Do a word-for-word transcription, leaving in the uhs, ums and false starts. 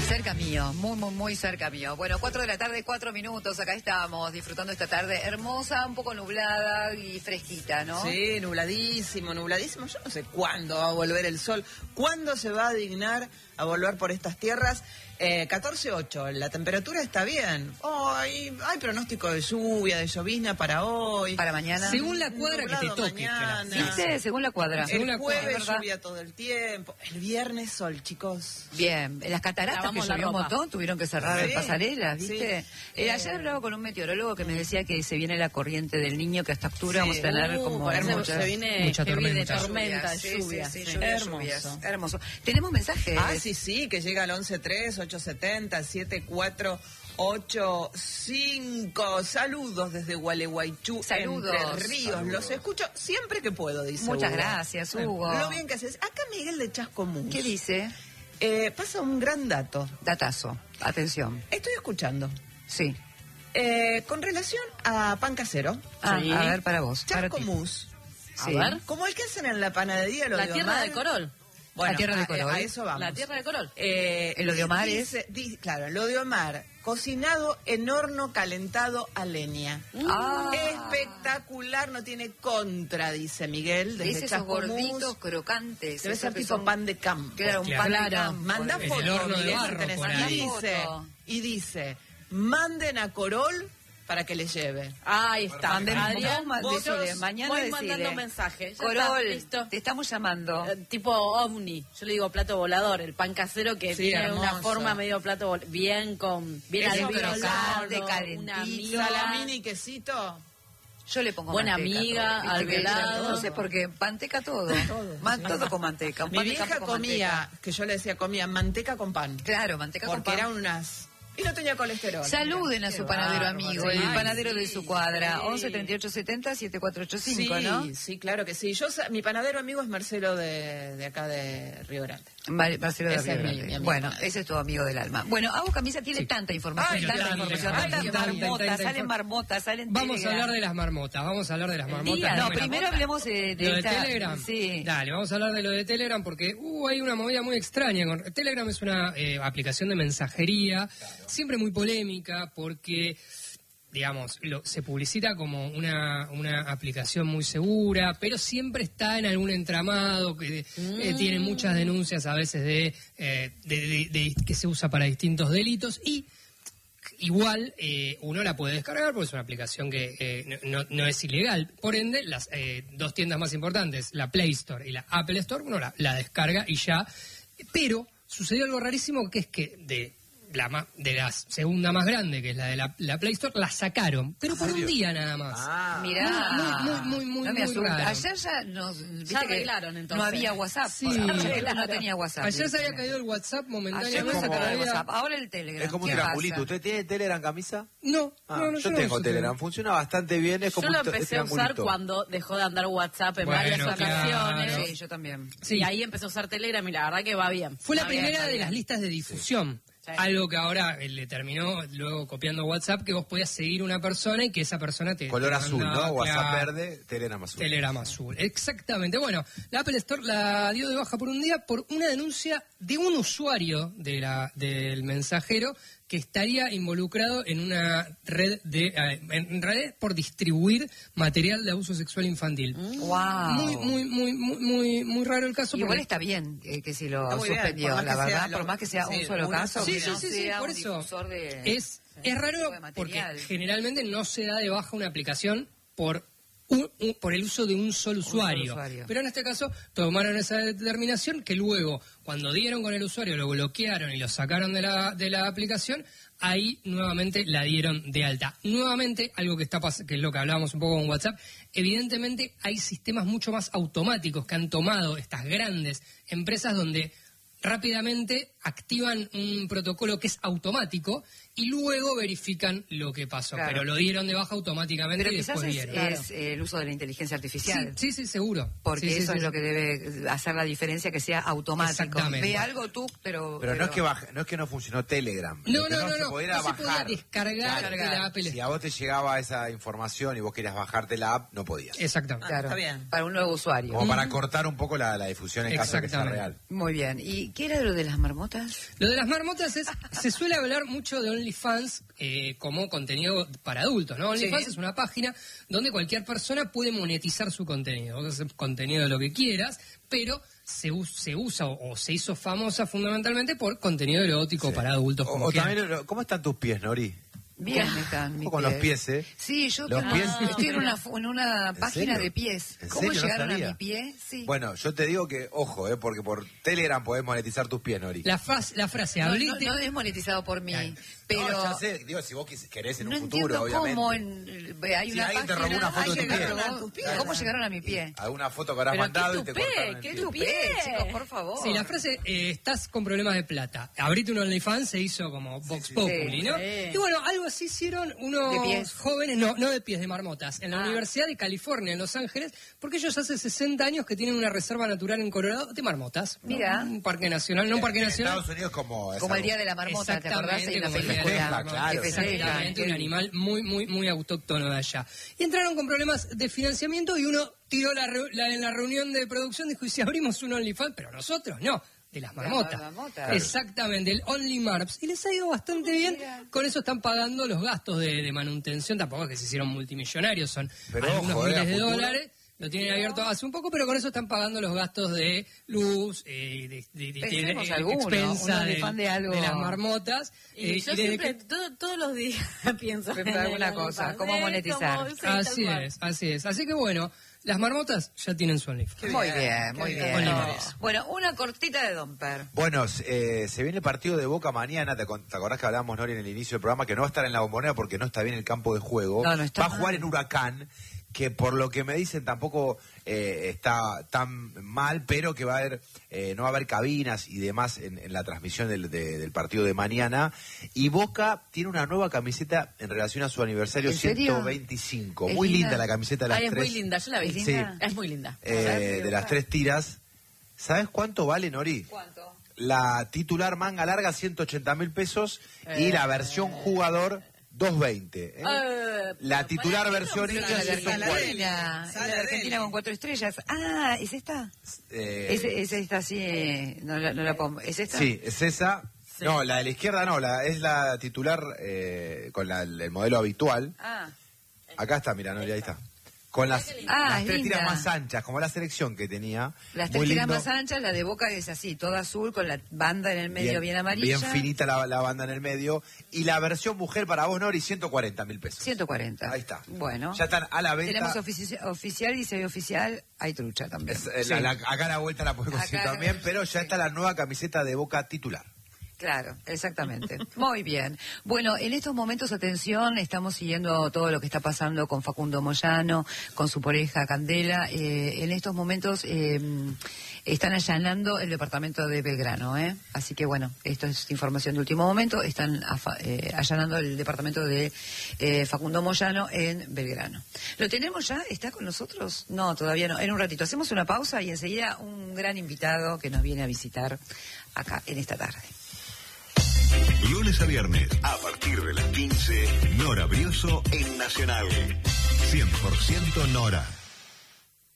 Cerca mío, muy, muy, muy cerca mío. Bueno, cuatro de la tarde, cuatro minutos, acá estamos disfrutando esta tarde hermosa, un poco nublada y fresquita, ¿no? Sí, nubladísimo, nubladísimo. Yo no sé cuándo va a volver el sol, cuándo se va a dignar a volver por estas tierras. Eh, catorce ocho, la temperatura está bien. Oh, hay, hay pronóstico de lluvia, de llovizna para hoy. Para mañana. Según la cuadra que te toque. Mañana. ¿Viste? Según la cuadra. El la jueves cuadra, lluvia todo el tiempo. El viernes sol, chicos. Bien, en las cataratas que Lavamos la llovió un ropa. montón, tuvieron que cerrar Sí, pasarelas, ¿viste? sí. Eh, ayer hablaba con un meteorólogo que me decía que se viene la corriente del Niño, que hasta octubre vamos a tener Uh, como parece que muchas- se viene mucha heavy de tormenta. tormenta, de Sí, lluvia. sí, sí, sí. lluvia, Hermoso. lluvias. Hermoso. Tenemos mensajes. Ah, sí, sí, que llega al once tres, ocho setenta, siete cuatro ocho cinco. Saludos desde Gualeguaychú, Saludos. Entre Ríos. Saludos. Los escucho siempre que puedo, dice Muchas Hugo. gracias, Hugo. Lo bien que haces. Acá Miguel de Chascomús. ¿Qué dice? Eh, pasa un gran dato. Datazo. Atención. Estoy escuchando. Sí. Eh, con relación a pan casero, Ah, Sí. a ver, para vos. Para ti. Chascomús, A Sí. ver. como el que hacen en la panadería, lo La de tierra Omar. de Corol. Bueno, La tierra de a- Corol. A, eso vamos. La tierra de Corol. Eh, ¿En lo de Omar dice- di- claro, lo de Omar, cocinado en horno calentado a leña. Ah. Espectacular, no tiene contra, dice Miguel, desde Es esos Chascomús. gorditos crocantes. Debe esos ser que tipo son- pan de campo. Claro, un Claro. pan de Claro. campo. Manda En el foto, horno de Miguel, barro, si tenés. por y ahí. dice, Foto. y dice, manden a Corol para que le lleve. Ahí está. Manden- Adrián, vos vos decile, sos- mañana voy decile. mandando mensajes. Ya Corol, está, listo. te estamos llamando. Eh, tipo ovni, yo le digo plato volador, el pan casero que Sí, tiene una hermoso. forma medio plato vol- bien con bien Eso alveolado, crocante, una calentito. amiga, Salamín y quesito. Yo le pongo Buena manteca, amiga, todo. Viste que alvelado. yo No sé por qué, manteca todo. Man- todo con manteca. Un Mi pan de vieja campo con comía, manteca. que yo le decía, comía manteca con pan. Claro, manteca con Porque pan. eran unas... Y no tenía colesterol. Saluden a Qué su panadero bárbaro, amigo, el sí. panadero de Sí, su cuadra. sí. once treinta y ocho setenta setenta y cuatro ochenta y cinco, Sí, ¿no? sí, claro que sí. Yo, sa- mi panadero amigo es Marcelo de, de acá de Río Grande. Mar- Marcelo de Ese Río es mi- Grande. mi amigo. Bueno, ese es tu amigo del alma. Bueno, Agus Camisa tiene Sí. tanta información, Ay, tanta tanta, información, ay, tantas tanta, marmotas, tanta salen inform- marmotas, salen Vamos a Telegram. hablar de las marmotas, vamos a hablar de las marmotas. día, No, me la- primero hablemos eh, de, ¿Lo de esta- Telegram? Sí. Dale, vamos a hablar de lo de Telegram porque uh, hay una movida muy extraña. Con... Telegram es una eh, aplicación de mensajería, siempre muy polémica porque, digamos, lo, se publicita como una, una aplicación muy segura, pero siempre está en algún entramado que eh, tiene muchas denuncias a veces de, eh, de- de- de- que se usa para distintos delitos y... Igual eh, uno la puede descargar porque es una aplicación que eh, no, no- no es ilegal. Por ende, las eh, dos tiendas más importantes, la Play Store y la Apple Store, uno la, la descarga y ya. Pero sucedió algo rarísimo que es que de la, ma- de la segunda más grande, que es la de la, la Play Store, la sacaron. Pero por un día nada más. Ah. Mirá, Muy, muy, muy, muy, no me muy asusta. raro. Ayer ya nos viste Ya que arreglaron, entonces. no había WhatsApp. Sí. Ayer no tenía WhatsApp. Ayer se había caído el WhatsApp Ayer momentáneamente. no se como- acabó el todavía- WhatsApp. Ahora el Telegram. Es como un ¿Qué triangulito. pasa? ¿Usted tiene Telegram camisa? No, Ah, no, no, yo no tengo uso Telegram. Funciona bastante bien. Es como Yo lo un t- empecé a usar triangulito. cuando dejó de andar WhatsApp en Bueno, varias claro. ocasiones. Sí, yo también. Sí. Y ahí empecé a usar Telegram y la verdad que va bien. Fue la Va bien, primera va de bien. las listas de difusión. Sí. Algo que ahora eh, le terminó luego copiando WhatsApp, que vos podías seguir una persona y que esa persona te... Color te azul, mandaba, ¿no? WhatsApp claro, verde, Telegram azul. Telegram azul. Exactamente. Bueno, la Apple Store la dio de baja por un día por una denuncia de un usuario de la, del mensajero que estaría involucrado en una red de... eh, en red por distribuir material de abuso sexual infantil. Wow. Muy, muy, muy, muy, muy, muy raro el caso. Igual porque- está bien eh, que si lo Está muy bien, suspendió, por más la que sea verdad, lo- por más que sea sí, un solo una caso, Sí, que sí, no sí, sí, sea por un eso. difusor de... Es, es raro tipo de material. porque generalmente no se da de baja una aplicación por un- un- por el uso de un solo usuario. usuario. Pero en este caso tomaron esa determinación que luego, cuando dieron con el usuario, lo bloquearon y lo sacaron de la, de la aplicación, ahí nuevamente la dieron de alta. Nuevamente, algo que está pas- que es lo que hablábamos un poco con WhatsApp, evidentemente hay sistemas mucho más automáticos que han tomado estas grandes empresas donde rápidamente activan un protocolo que es automático y luego verifican lo que pasó. Claro. Pero lo dieron de baja automáticamente Pero y quizás después es, vieron. es, eh, el uso de la inteligencia artificial. Sí, sí, sí, seguro. Porque Sí, sí, eso sí, es lo sí. que debe hacer la diferencia, que sea automático. Exactamente. Ve algo tú, pero... Pero no es que baja- no es que no funcionó Telegram. No, Lo que no, no, se no, podía no se podía bajar. descargar Claro. de la Apple Si Store. a vos te llegaba esa información y vos querías bajarte la app, no podías. Exactamente. Claro, está bien. para un nuevo usuario. Como para cortar un poco la, la difusión en caso de que sea Exactamente. real. Muy bien. ¿Y qué era lo de las marmotas? Lo de las marmotas es, se suele hablar mucho de OnlyFans eh, como contenido para adultos, ¿no? OnlyFans Sí. es una página donde cualquier persona puede monetizar su contenido, vos haces contenido de lo que quieras, pero se, us- se usa o, o se hizo famosa fundamentalmente por contenido erótico Sí. para adultos. O, como o quieran. también, lo- ¿cómo están tus pies, Nori? Bien están mis Ojo con los pies, ¿eh? Sí, yo Los tengo- pies- estoy en una, fu- en una ¿En página serio? de pies. ¿En ¿Cómo serio? No llegaron sabía. a mi pie? Sí. Bueno, yo te digo que, ojo, ¿eh? Porque por Telegram podés monetizar tus pies, Nori. La, frase, la frase, no, no, hablite... no es monetizado por mí, Claro. pero No, ya sé, digo, si vos quis- querés en no un futuro, entiendo obviamente. cómo en- ve, hay Si una alguien te página. robó una foto Ay, de tu llegaron pie. a tus pies. ¿Cómo llegaron a mi pie? Alguna foto que habrás Pero mandado qué y te tupé, cortaron el qué pie. Tu pie, chicos, por favor. Sí, la frase, eh, estás con problemas de plata. Abrite un OnlyFans se hizo como Vox Populi, ¿no? Sí. Y bueno, algo así hicieron unos De pies. jóvenes, no, no de pies, de marmotas, en la Ah. Universidad de California, en Los Ángeles, porque ellos hace sesenta años que tienen una reserva natural en Colorado de marmotas. ¿no? Mira. Un parque nacional, no un parque En nacional. Estados Unidos como... es Como el algo- día de la marmota, ¿te acordás? Exactamente, Hay una como el día de la película marmota, claro. que festeja. Exactamente, un Qué- animal muy, muy, muy autóctono de allá. Y entraron con problemas de financiamiento y uno tiró la, reu- la- en la reunión de producción, dijo, y si abrimos un OnlyFans, pero nosotros no, de las marmotas. marmotas. Claro. Exactamente, el Only Marps. Y les ha ido bastante bien, mira. con eso están pagando los gastos de, de manutención, tampoco es que se hicieron multimillonarios, son Pero algunos ojo, eh, miles a de futuro. dólares. Lo tienen abierto hace un poco, pero con eso están pagando los gastos de luz, eh, de, de, de, Pensemos de- alguno, expensa un de, OnlyFans de algo. de las marmotas. Y eh, yo y desde siempre, que- todo- todos los días pienso Pero en alguna el cosa, OnlyFans, ¿cómo ¿eh? monetizar? Como- sí, Así tal cual. es, así es. Así que bueno, las marmotas ya tienen su OnlyFans. Muy bien, bien, qué muy bien. bien. Olivares. Bueno, una cortita de Domper. Bueno, eh, se viene el partido de Boca mañana. ¿Te, con- te acordás que hablábamos, Nori, en el inicio del programa? Que no va a estar en la Bombonera porque no está bien el campo de juego. No, no está va a mal. jugar en Huracán, que por lo que me dicen tampoco eh, está tan mal, pero que va a haber, eh, no va a haber cabinas y demás en, en la transmisión del, de- del partido de mañana. Y Boca tiene una nueva camiseta en relación a su aniversario ¿En serio? ciento veinticinco. ¿Es Muy linda? linda? la camiseta de las Ay, es tres. muy linda, yo la vi. ¿Es Sí. linda? Es muy linda. eh, de las tres tiras. ¿Sabes cuánto vale, Nori? ¿Cuánto? La titular manga larga, ciento ochenta mil pesos. Y Eh. la versión jugador, doscientos veinte. ¿eh? Eh, La titular versión pero hincha, la de La de ciento cuarenta. Argentina, Sale la de de Argentina él. con cuatro estrellas. Ah, ¿es esta? Eh, Es, es esta, sí, eh, no, la- no la pongo. ¿Es esta? sí, es esa. No, la de la izquierda no, la, es la titular eh, con la- el modelo habitual. Ah, Acá está, mira, Nori, ahí está. Con las, Ah, las es tres linda. tiras más anchas, como la selección que tenía. las tres Muy tiras lindo. más anchas, la de Boca es así, toda azul con la banda en el medio bien, amarilla. Bien finita la, la banda en el medio. Y la versión mujer para vos, Nori, ciento cuarenta mil pesos. ciento cuarenta. Ahí está. Bueno. Ya están a la venta. Tenemos ofici- oficial y semioficial, hay trucha también. Es, eh, Sí. la- la- acá a la vuelta la puedes conseguir Acá- también, pero ya sí. está la nueva camiseta de Boca titular. Claro, exactamente. Muy bien. Bueno, en estos momentos, atención, estamos siguiendo todo lo que está pasando con Facundo Moyano, con su pareja Candela. Eh, en estos momentos eh, están allanando el departamento de Belgrano, ¿eh? Así que bueno, esto es información de último momento. Están afa- eh, allanando el departamento de eh, Facundo Moyano en Belgrano. ¿Lo tenemos ya? ¿Está con nosotros? No, todavía no. En un ratito. Hacemos una pausa y enseguida un gran invitado que nos viene a visitar acá en esta tarde. Lunes a viernes, a partir de las quince, Nora Brioso en Nacional. cien por ciento Nora.